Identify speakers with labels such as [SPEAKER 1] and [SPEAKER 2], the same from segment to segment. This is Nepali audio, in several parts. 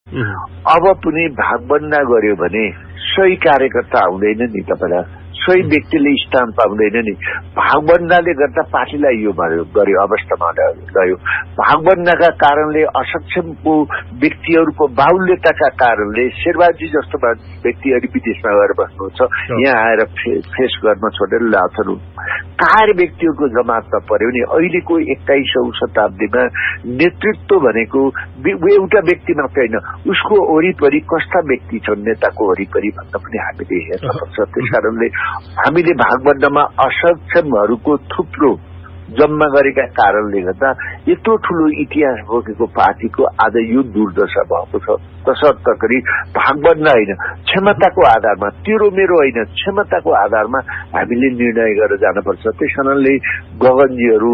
[SPEAKER 1] अब पनि भागभन्डा गर्यो भने सही कार्यकर्ता आउँदैन नि तपाईलाई, सही व्यक्तिले स्थान पाउँदैन नि। भागभन्डाले गर्दा पार्टीलाई यो गर्यो अवस्थामा गयो। भागभन्डाका कारणले असक्षमको व्यक्तिहरूको बाहुल्यताका कारणले शेरबाजी जस्तो व्यक्तिहरू विदेशमा गएर बस्नुहुन्छ, यहाँ आएर फेस गर्न छोडेर लाछन्। कार व्यक्तिहरूको जमात त पर्यो नि। अहिलेको 21औं शताब्दीमा नेतृत्व भनेको एउटा व्यक्ति मात्रै होइन, उसको वरिपरि कस्ता व्यक्ति छन् नेताको वरिपरि भन्दा पनि हामीले हेर्न पर्छ। त्यसकारणले हामीले भागभन्डामा असक्षमहरूको थुप्रो जम्मा गरेका कारणले गर्दा यत्रो ठूलो इतिहास बोकेको पार्टीको आज यो दुर्दशा भएको छ। तसर्थ गरी भागभन्डा होइन, क्षमताको आधारमा, तेरो मेरो होइन, क्षमताको आधारमा हामीले निर्णय गरेर जानुपर्छ। त्यस कारणले गगनजीहरू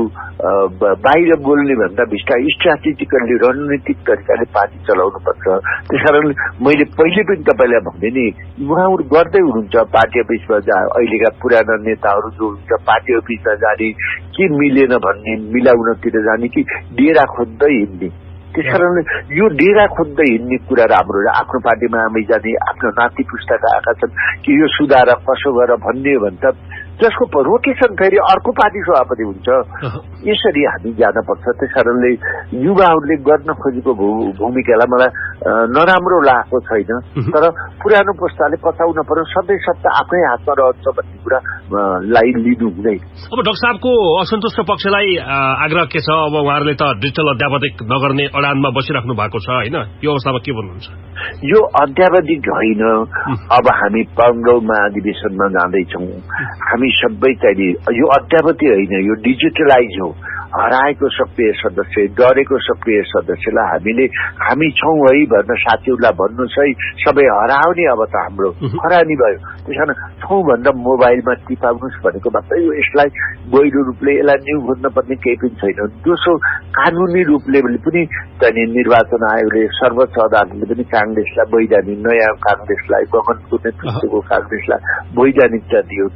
[SPEAKER 1] बाहिर बोल्ने भन्दा भिस्टा स्ट्राटेजिकली रणनीतिक तरिकाले पार्टी चलाउनुपर्छ। त्यस कारणले मैले पहिले पनि तपाईलाई भने नि, उहाँहरू गर्दै हुनुहुन्छ पार्टी अफिसमा अहिलेका पुराना नेताहरू जो हुन्छ पार्टी अफिसमा जाने के मिलेन भन्ने मिलाउनतिर जाने कि डेरा खोज्दै हिँड्ने। त्यसकारणले यो डेरा खोज्दै हिँड्ने कुरा राम्रो हो। आफ्नो पार्टीमा आमै जाने, आफ्नो नाति पुस्ताका आएका छन् कि यो सुधार कसो गर भन्ने हो भने त जसको रोटेसन फेरि अर्को पार्टी सभापति हुन्छ। यसरी हामी जानुपर्छ। त्यसकारणले युवाहरूले गर्न खोजेको भूमिकालाई मलाई नराम्रो लागेको छैन, तर पुरानो पुस्ताले पचाउन पर्यो। सधैँ सत्ता आफ्नै हातमा रहन्छ भन्ने कुरा लाई लिनु हुँदैन।
[SPEAKER 2] अब डाक्टर साहबको असन्तुष्ट पक्षलाई आग्रह के छ? अब उहाँहरूले त डिजिटल अध्यावधिक नगर्ने अडानमा बसिराख्नु भएको छ होइन, यो अवस्थामा के भन्नुहुन्छ?
[SPEAKER 1] यो अध्यावधिक होइन। अब हामी 15औं महाधिवेशनमा जाँदैछौँ। हामी सबै चाहिँ यो अध्यावधि होइन, यो डिजिटलाइज हो। हराएको सक्रिय सदस्य, डरेको सक्रिय सदस्यलाई हामी छौँ है भनेर साथीहरूलाई भन्नुहोस् है। सबै हराउने अब त हाम्रो हरानी भयो। त्यसकारण छौँ भन्दा मोबाइलमा टिपाउनुहोस् भनेको मात्रै हो। यसलाई गहिरो रूपले यसलाई न्यू खोज्न पर्ने केही पनि छैन। दोस्रो, कानूनी रूपले पनि चाहिँ निर्वाचन आयोगले, सर्वोच्च अदालतले पनि कांग्रेसलाई वैधानिक, नयाँ कांग्रेसलाई, गगनको नेतृत्वको कांग्रेसलाई वैधानिकता दियो।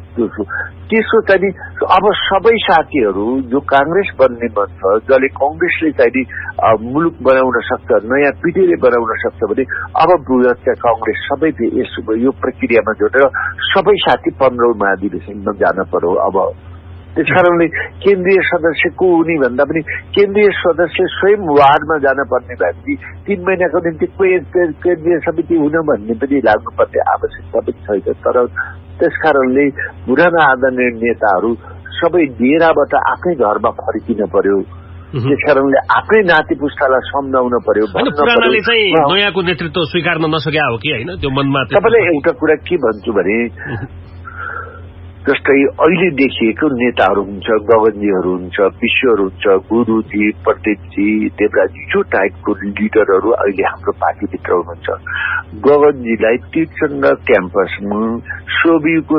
[SPEAKER 1] तेस्रो चाहिँ अब सबै साथीहरू जो कांग्रेस बन्ने मन छ, जसले कांग्रेसले चाहिँ मुलुक बनाउन सक्छ, नयाँ पिँढीले बनाउन सक्छ भने अब बृहत कांग्रेस सबै यो प्रक्रियामा जोडेर सबै साथी 15औं महाधिवेशनमा जान पर्यो। अब त्यसकारणले केन्द्रीय सदस्य को हुने भन्दा पनि केन्द्रीय सदस्य स्वयं वार्डमा जान पर्ने भएपछि 3 महिनाको निम्ति केन्द्रीय समिति हुन भन्ने पनि लाग्नुपर्ने आवश्यकता पनि छैन। तर त्यसकारणले पुराना आदरणीय नेताहरू सबै डेराबाट आफ्नै घरमा फर्किन पर्यो। त्यसकारणले आफ्नै नाति पुस्तालाई सम्झाउन पर्यो।
[SPEAKER 2] पुरानाले चाहिँ नयाँको नेतृत्व स्वीकार्न नसके हो कि होइन, त्यो मनमा
[SPEAKER 1] तपाईलाई एउटा कुरा के भन्छु भने जस्तै अहिले देखिएको नेताहरू हुन्छ, गगनजीहरू हुन्छ, विश्वहरू हुन्छ, गुरुजी, प्रदीपजी, देवराजी, जो टाइपको लिडरहरू अहिले हाम्रो पार्टीभित्र हुनुहुन्छ। गगनजीलाई तीर्थचन्द्र क्याम्पसमा सोबिको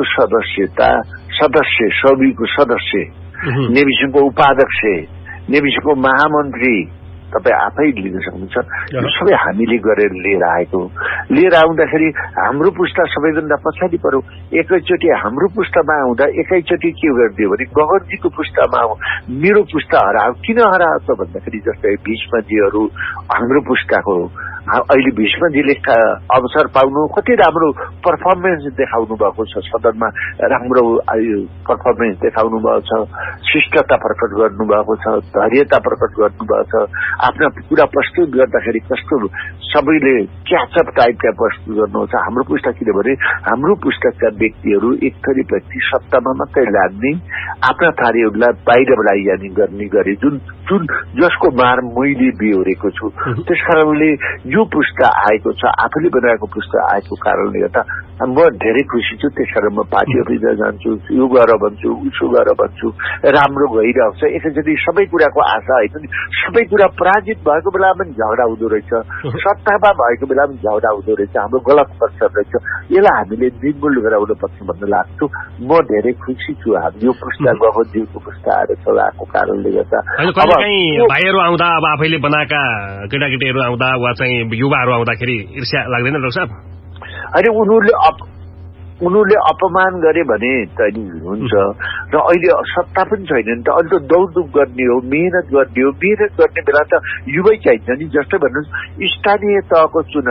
[SPEAKER 1] सदस्य, नेविसको उपाध्यक्ष, नेविसको महामन्त्री तपाईँ आफै लिन सक्नुहुन्छ। यो सबै हामीले गरेर लिएर आउँदाखेरि हाम्रो पुस्ता सबैभन्दा पछाडि पर्यो। एकैचोटि हाम्रो पुस्तामा आउँदा एकैचोटि के गरिदियो भने गगनजीको पुस्तामा मेरो पुस्ता हरायो। किन हरायो त भन्दाखेरि जस्तै भीष्मजीहरू हाम्रो पुस्ताको अहिले भीष्मजीले अवसर पाउनु कति राम्रो पर्फर्मेन्स देखाउनु भएको छ, सदनमा राम्रो पर्फर्मेन्स देखाउनु भएको छ, शिष्टता प्रकट गर्नुभएको छ, धैर्यता प्रकट गर्नुभएको छ। आफ्ना कुरा प्रस्तुत गर्दाखेरि कस्तो सबैले क्याचअप टाइपका प्रस्तुत गर्नुहुन्छ। हाम्रो पुस्तक किनभने हाम्रो पुस्तकका व्यक्तिहरू एक थरी व्यक्ति सत्तामा मात्रै लाग्ने, आफ्ना थारीहरूलाई बाहिर लगाइजाने गर्ने गरे जुन जसको मार मैले बिहोरेको छु। त्यसकारणले यो पुस्ता आएको छ, आफूले बनाएको पुस्ता आएको कारणले गर्दा म धेरै खुसी छु। त्यसकारण म पार्टी अफिसमा जान्छु, यो गर भन्छु, उसो गर भन्छु, राम्रो गइरहेको छ। एकैचोटि सबै कुराको आशा होइन नि, सबै कुरा पराजित भएको बेलामा पनि झगडा हुँदो रहेछ, सत्तामा भएको बेलामा पनि झगडा हुँदो रहेछ, हाम्रो गलत पक्ष रहेछ। यसलाई हामीले निर्मूल गराउनु पर्छ भन्ने लाग्छु। म धेरै खुसी छु यो पुस्ता गगनजीको पुस्ता आएर चलाएको कारणले गर्दा।
[SPEAKER 2] भाइहरू आउँदा, अब आफैले बनाएका केटाकेटीहरू आउँदा वा चाहिँ युवाहरू आउँदाखेरि ईर्ष्या लाग्दैन डाक्टर साहब?
[SPEAKER 1] अनि उनीहरूले अपमान गरे भने त हुन्छ। र अहिले सत्ता पनि छैन नि त, अहिले त दौडधुप गर्ने हो, मेहनत गर्ने हो। मेहनत गर्ने बेला त युवै चाहिन्छ नि। जस्तै भन्नुहोस् स्थानीय तहको चुनाव